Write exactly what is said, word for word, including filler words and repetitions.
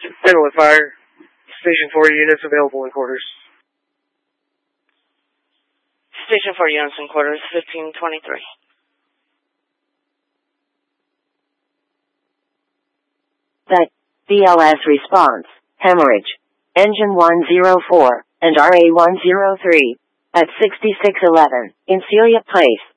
Inlet fire. Station four units available in quarters. Station four units in quarters, fifteen twenty-three. That B L S response, hemorrhage, engine one zero four, and R A one zero three, at sixty-six eleven, in Celia Place.